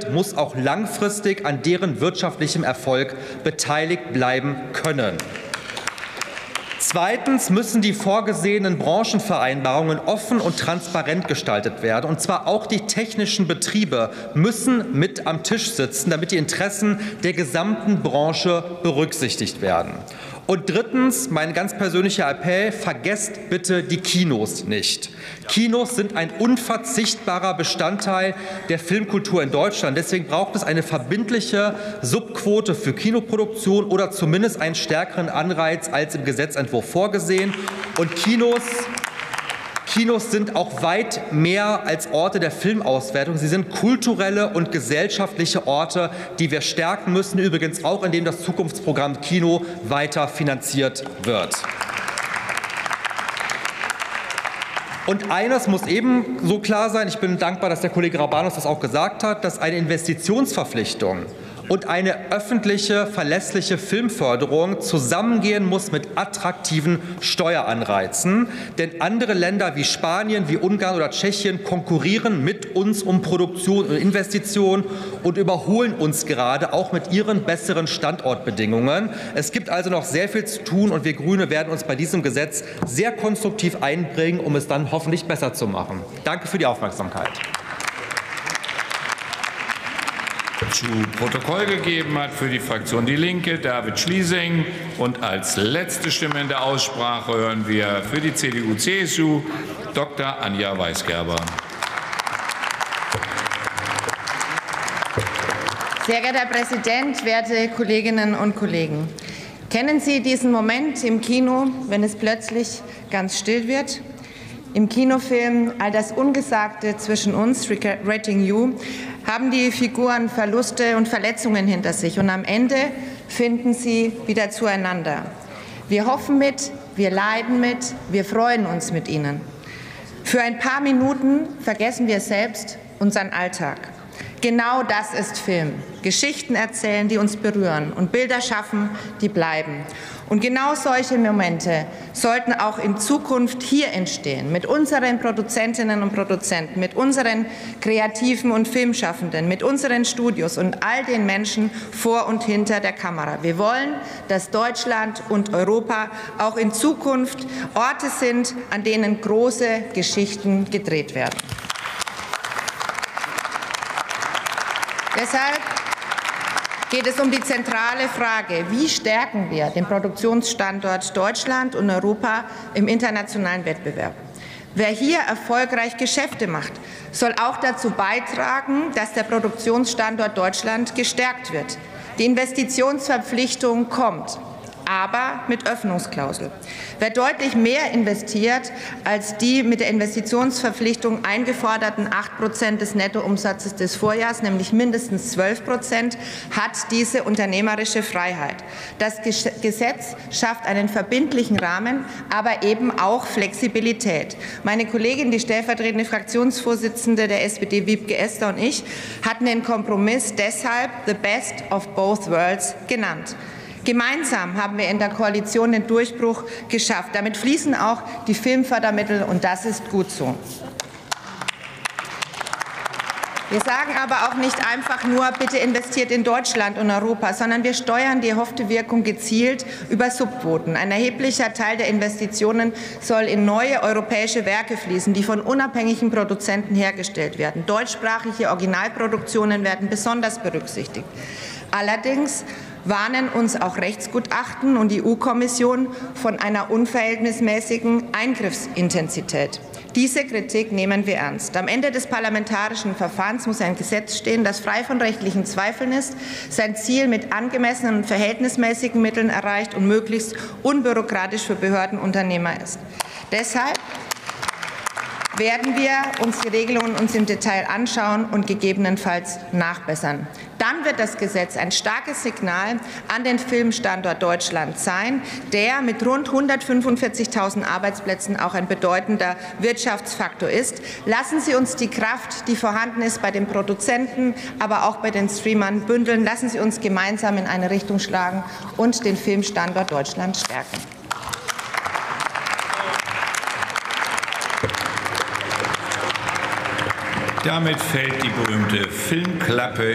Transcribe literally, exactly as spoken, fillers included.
betritt, muss auch langfristig an deren wirtschaftlichem Erfolg beteiligt bleiben können. Zweitens müssen die vorgesehenen Branchenvereinbarungen offen und transparent gestaltet werden. Und zwar auch die technischen Betriebe müssen mit am Tisch sitzen, damit die Interessen der gesamten Branche berücksichtigt werden. Und drittens, mein ganz persönlicher Appell, vergesst bitte die Kinos nicht. Kinos sind ein unverzichtbarer Bestandteil der Filmkultur in Deutschland. Deswegen braucht es eine verbindliche Subquote für Kinoproduktion oder zumindest einen stärkeren Anreiz als im Gesetzentwurf vorgesehen. Und Kinos Kinos sind auch weit mehr als Orte der Filmauswertung. Sie sind kulturelle und gesellschaftliche Orte, die wir stärken müssen, übrigens auch indem das Zukunftsprogramm Kino weiter finanziert wird. Und eines muss ebenso klar sein, ich bin dankbar, dass der Kollege Rabanus das auch gesagt hat, dass eine Investitionsverpflichtung und eine öffentliche, verlässliche Filmförderung zusammengehen muss mit attraktiven Steueranreizen. Denn andere Länder wie Spanien, wie Ungarn oder Tschechien konkurrieren mit uns um Produktion und Investitionen und überholen uns gerade auch mit ihren besseren Standortbedingungen. Es gibt also noch sehr viel zu tun, und wir Grüne werden uns bei diesem Gesetz sehr konstruktiv einbringen, um es dann hoffentlich besser zu machen. Danke für die Aufmerksamkeit. Zu Protokoll gegeben hat für die Fraktion Die Linke David Schliesing. Und als letzte Stimme in der Aussprache hören wir für die C D U C S U Doktor Anja Weisgerber. Sehr geehrter Herr Präsident, werte Kolleginnen und Kollegen! Kennen Sie diesen Moment im Kino, wenn es plötzlich ganz still wird? Im Kinofilm All das Ungesagte zwischen uns, Regretting You, haben die Figuren Verluste und Verletzungen hinter sich, und am Ende finden sie wieder zueinander. Wir hoffen mit, wir leiden mit, wir freuen uns mit ihnen. Für ein paar Minuten vergessen wir selbst unseren Alltag. Genau das ist Film. Geschichten erzählen, die uns berühren, und Bilder schaffen, die bleiben. Und genau solche Momente sollten auch in Zukunft hier entstehen, mit unseren Produzentinnen und Produzenten, mit unseren Kreativen und Filmschaffenden, mit unseren Studios und all den Menschen vor und hinter der Kamera. Wir wollen, dass Deutschland und Europa auch in Zukunft Orte sind, an denen große Geschichten gedreht werden. Deshalb geht es um die zentrale Frage: Wie stärken wir den Produktionsstandort Deutschland und Europa im internationalen Wettbewerb? Wer hier erfolgreich Geschäfte macht, soll auch dazu beitragen, dass der Produktionsstandort Deutschland gestärkt wird. Die Investitionsverpflichtung kommt, aber mit Öffnungsklausel. Wer deutlich mehr investiert als die mit der Investitionsverpflichtung eingeforderten acht Prozent des Nettoumsatzes des Vorjahres, nämlich mindestens zwölf Prozent, hat diese unternehmerische Freiheit. Das Gesetz schafft einen verbindlichen Rahmen, aber eben auch Flexibilität. Meine Kollegin, die stellvertretende Fraktionsvorsitzende der S P D, Wiebke Esther, und ich hatten den Kompromiss deshalb the best of both worlds genannt. Gemeinsam haben wir in der Koalition den Durchbruch geschafft. Damit fließen auch die Filmfördermittel, und das ist gut so. Wir sagen aber auch nicht einfach nur, bitte investiert in Deutschland und Europa, sondern wir steuern die erhoffte Wirkung gezielt über Subquoten. Ein erheblicher Teil der Investitionen soll in neue europäische Werke fließen, die von unabhängigen Produzenten hergestellt werden. Deutschsprachige Originalproduktionen werden besonders berücksichtigt. Allerdings warnen uns auch Rechtsgutachten und die E U-Kommission von einer unverhältnismäßigen Eingriffsintensität. Diese Kritik nehmen wir ernst. Am Ende des parlamentarischen Verfahrens muss ein Gesetz stehen, das frei von rechtlichen Zweifeln ist, sein Ziel mit angemessenen und verhältnismäßigen Mitteln erreicht und möglichst unbürokratisch für Behörden und Unternehmer ist. Deshalb werden wir uns die Regelungen uns im Detail anschauen und gegebenenfalls nachbessern. Dann wird das Gesetz ein starkes Signal an den Filmstandort Deutschland sein, der mit rund hundertfünfundvierzigtausend Arbeitsplätzen auch ein bedeutender Wirtschaftsfaktor ist. Lassen Sie uns die Kraft, die vorhanden ist bei den Produzenten, aber auch bei den Streamern, bündeln. Lassen Sie uns gemeinsam in eine Richtung schlagen und den Filmstandort Deutschland stärken. Damit fällt die berühmte Filmklappe